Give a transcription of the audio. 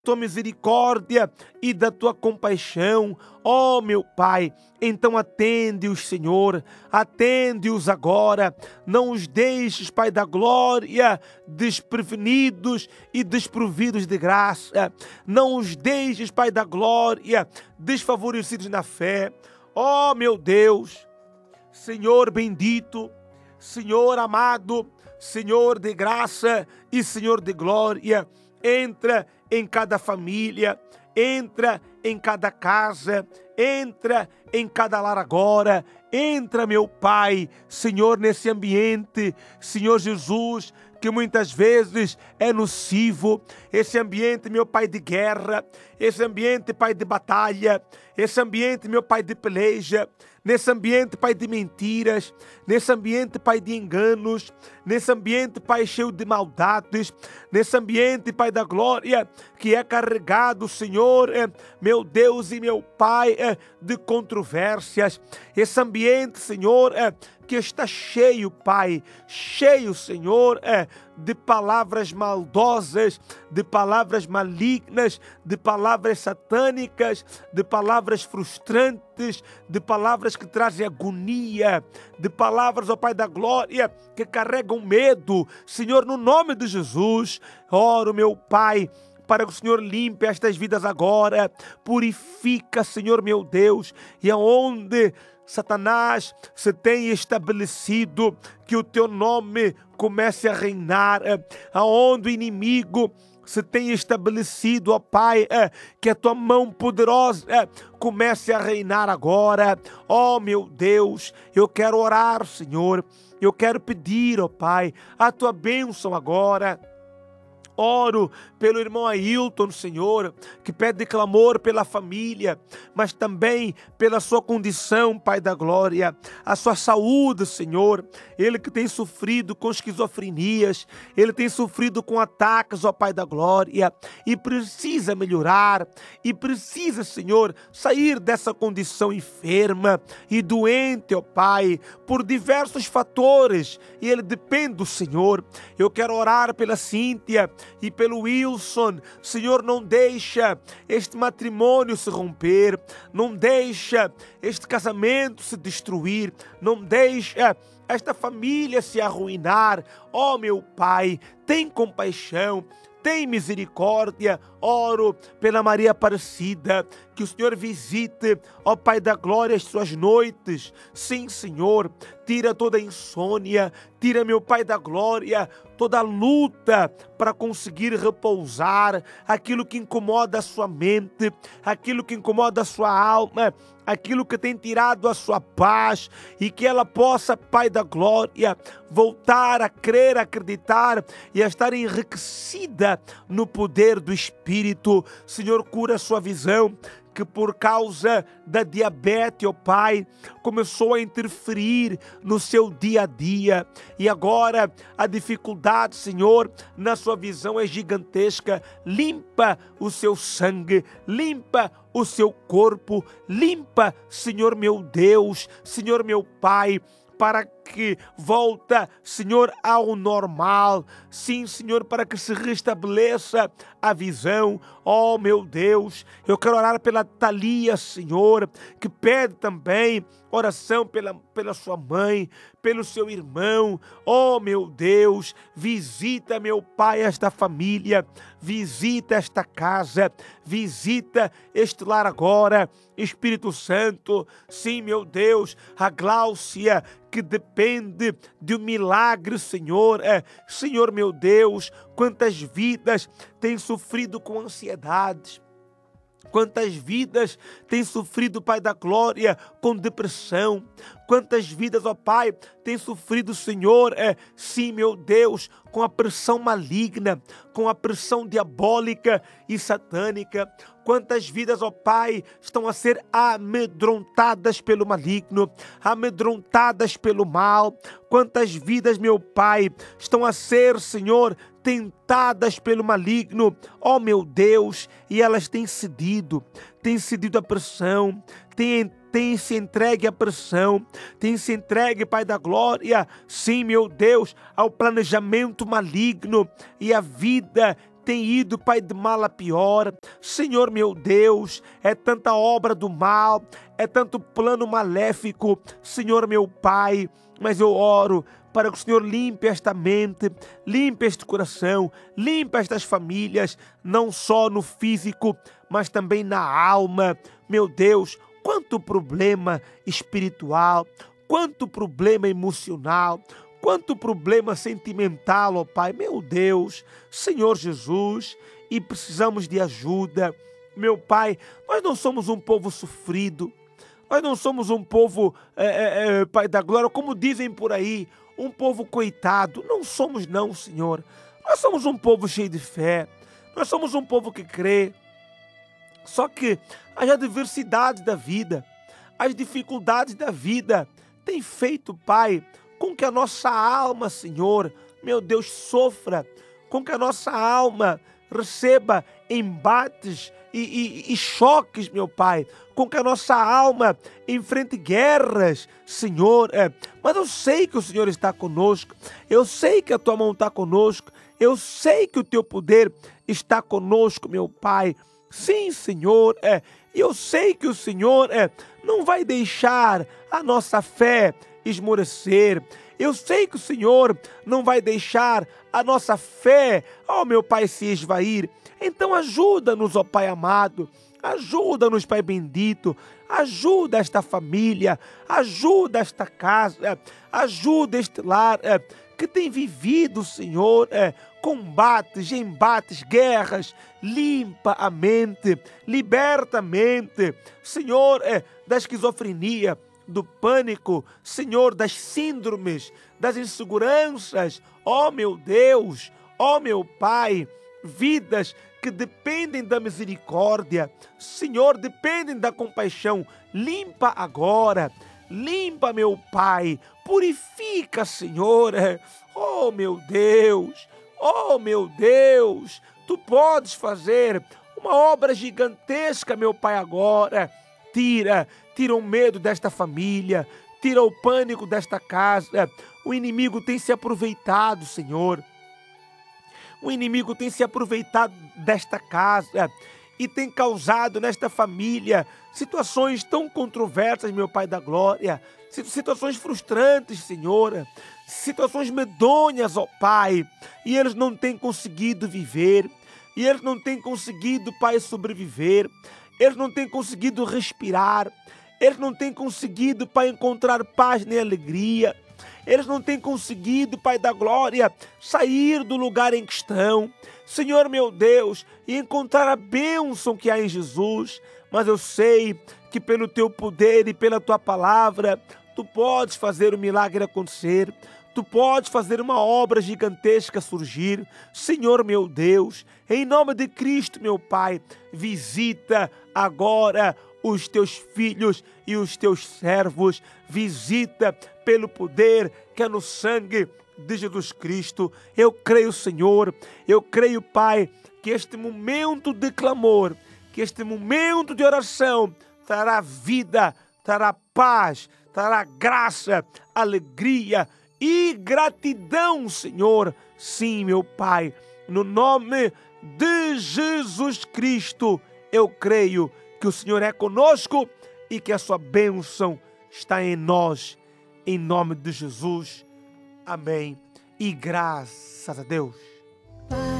tua misericórdia e da tua compaixão. Ó meu Pai, então atende-os, Senhor, atende-os agora. Não os deixes, Pai da glória, desprevenidos e desprovidos de graça. Não os deixes, Pai da glória, desfavorecidos na fé. Ó meu Deus, Senhor bendito, Senhor amado, Senhor de graça e Senhor de glória, entra em cada família, entra em cada casa, entra em cada lar agora. Entra, meu Pai, Senhor, nesse ambiente, Senhor Jesus, que muitas vezes é nocivo, esse ambiente, meu Pai, de guerra, esse ambiente, Pai, de batalha, esse ambiente, meu Pai, de peleja, nesse ambiente, Pai, de mentiras, nesse ambiente, Pai, de enganos, nesse ambiente, Pai, cheio de maldades, nesse ambiente, Pai da glória, que é carregado, Senhor, meu Deus e meu Pai, de controvérsias, esse ambiente, Senhor, que está cheio, Pai, cheio, Senhor, de palavras maldosas, de palavras malignas, de palavras satânicas, de palavras frustrantes, de palavras que trazem agonia, de palavras, ó Pai da glória, que carregam medo. Senhor, no nome de Jesus, oro, meu Pai, para que o Senhor limpe estas vidas agora, purifica, Senhor meu Deus, e aonde Satanás se tem estabelecido, que o teu nome comece a reinar, aonde o inimigo se tem estabelecido, ó Pai, que a tua mão poderosa comece a reinar agora. Ó meu Deus, eu quero orar, Senhor, eu quero pedir, ó Pai, a tua bênção agora. Oro pelo irmão Ailton, Senhor, que pede clamor pela família, mas também pela sua condição, Pai da glória, a sua saúde, Senhor. Ele que tem sofrido com esquizofrenias, ele tem sofrido com ataques, ó Pai da glória, e precisa melhorar, e precisa, Senhor, sair dessa condição enferma e doente, ó Pai, por diversos fatores, e ele depende do Senhor. Eu quero orar pela Cíntia e pelo Wilson. Senhor, não deixa este matrimônio se romper, não deixa este casamento se destruir, não deixa esta família se arruinar. Ó meu Pai, tem compaixão, tem misericórdia. Oro pela Maria Aparecida, que o Senhor visite, ó Pai da glória, as suas noites. Sim, Senhor, tira toda a insônia, tira, meu Pai da glória, toda a luta para conseguir repousar, aquilo que incomoda a sua mente, aquilo que incomoda a sua alma, aquilo que tem tirado a sua paz, e que ela possa, Pai da glória, voltar a crer, a acreditar e a estar enriquecida no poder do Espírito. Senhor, cura a sua visão, que por causa da diabetes, ó Pai, começou a interferir no seu dia a dia, e agora a dificuldade, Senhor, na sua visão é gigantesca. Limpa o seu sangue, limpa o seu corpo, limpa, Senhor meu Deus, Senhor meu Pai, para que volta, Senhor, ao normal. Sim, Senhor, para que se restabeleça a visão. Oh, meu Deus, eu quero orar pela Thalia, Senhor, que pede também oração pela sua mãe, pelo seu irmão. Oh, meu Deus, visita, meu Pai, esta família, visita esta casa, visita este lar agora, Espírito Santo. Sim, meu Deus, a Gláucia, que depende de um milagre, Senhor. Senhor, meu Deus, quantas vidas têm sofrido com ansiedades, quantas vidas têm sofrido, Pai da glória, com depressão. Quantas vidas, ó Pai, têm sofrido, Senhor, sim, meu Deus, com a pressão maligna, com a pressão diabólica e satânica. Quantas vidas, ó Pai, estão a ser amedrontadas pelo maligno, amedrontadas pelo mal. Quantas vidas, meu Pai, estão a ser, Senhor, tentadas pelo maligno, ó meu Deus, e elas têm cedido à pressão, têm se entregue à pressão, têm se entregue, Pai da glória, sim, meu Deus, ao planejamento maligno, e a vida tem ido, Pai, de mal a pior. Senhor meu Deus, é tanta obra do mal, é tanto plano maléfico, Senhor meu Pai, mas eu oro para que o Senhor limpe esta mente, limpe este coração, limpe estas famílias, não só no físico, mas também na alma. Meu Deus, quanto problema espiritual, quanto problema emocional, quanto problema sentimental, ó Pai. Meu Deus, Senhor Jesus, e precisamos de ajuda. Meu Pai, nós não somos um povo sofrido, nós não somos um povo, Pai da glória, como dizem por aí, um povo coitado. Não somos não, Senhor. Nós somos um povo cheio de fé. Nós somos um povo que crê. Só que as adversidades da vida, as dificuldades da vida têm feito, Pai, com que a nossa alma, Senhor, meu Deus, sofra, com que a nossa alma receba embates e choques, meu Pai, com que a nossa alma enfrente guerras, Senhor. Mas eu sei que o Senhor está conosco, eu sei que a Tua mão está conosco, eu sei que o Teu poder está conosco, meu Pai. Sim, Senhor, e eu sei que o Senhor não vai deixar a nossa fé esmorecer. Eu sei que o Senhor não vai deixar a nossa fé, ó meu Pai, se esvair. Então ajuda-nos, ó Pai amado, ajuda-nos, Pai bendito, ajuda esta família, ajuda esta casa, ajuda este lar que tem vivido, Senhor, combates, embates, guerras. Limpa a mente, liberta a mente, Senhor, da esquizofrenia, do pânico, Senhor, das síndromes, das inseguranças. Ó meu Deus, ó meu Pai, vidas que dependem da misericórdia, Senhor, dependem da compaixão. Limpa agora, limpa, meu Pai, purifica, Senhor. Oh meu Deus, oh meu Deus, Tu podes fazer uma obra gigantesca, meu Pai, agora. Tira o medo desta família, tira o pânico desta casa. O inimigo tem se aproveitado, Senhor. O inimigo tem se aproveitado desta casa e tem causado nesta família situações tão controversas, meu Pai da glória, situações frustrantes, Senhor, situações medonhas, ó Pai, e eles não têm conseguido viver, e eles não têm conseguido, Pai, sobreviver, eles não têm conseguido respirar, eles não têm conseguido, Pai, encontrar paz nem alegria. Eles não têm conseguido, Pai da glória, sair do lugar em que estão, Senhor meu Deus, e encontrar a bênção que há em Jesus. Mas eu sei que pelo Teu poder e pela Tua palavra, Tu podes fazer o milagre acontecer. Tu podes fazer uma obra gigantesca surgir. Senhor meu Deus, em nome de Cristo, meu Pai, visita agora os Teus filhos e os Teus servos. Visita pelo poder que é no sangue de Jesus Cristo. Eu creio, Senhor, eu creio, Pai, que este momento de clamor, que este momento de oração trará vida, trará paz, trará graça, alegria e gratidão, Senhor. Sim, meu Pai, no nome de Jesus Cristo, eu creio que o Senhor é conosco e que a sua bênção está em nós. Em nome de Jesus. Amém. E graças a Deus.